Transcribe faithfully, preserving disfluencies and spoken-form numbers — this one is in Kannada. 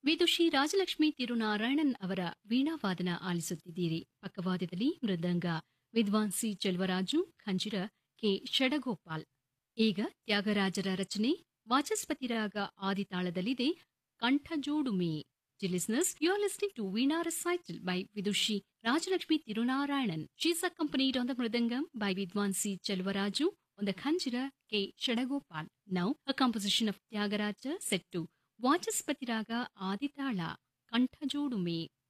ವಿದುಷಿ ರಾಜಲಕ್ಷ್ಮಿ ತಿರುನಾರಾಯಣನ್ ಅವರ ವೀಣಾವಾದನ ಆಲಿಸುತ್ತಿದ್ದೀರಿ. ಪಕ್ಕವಾದ್ಯದಲ್ಲಿ ಮೃದಂಗ ವಿದ್ವಾನ್ ಸಿ ಚೆಲುವರಾಜು, ಖಂಜಿರ ಕೆ ಷಡಗೋಪಾಲ್. ಈಗ ತ್ಯಾಗರಾಜರ ರಚನೆ ವಾಚಸ್ಪತಿರಾಗ ಆದಿತಾಳದಲ್ಲಿದೆ ಕಂಠಜೋಡುಮೆ. Listeners, you are listening to Veena recital by Vidushi Rajalakshmi Tirunarayanan. She is accompanied on the mridangam by Vidwan C. Chelvaraju, on the khanjira K. Shadagopal. Now, a composition of Tyagaraja set to Vachaspati Raga Aditala, Kantajodume.